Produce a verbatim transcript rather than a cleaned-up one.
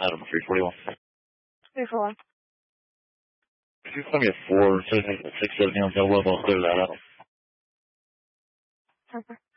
Adam three forty-one. three forty-one. Could you send me a four, six seventy on Del Webb? I'll clear that out. Okay.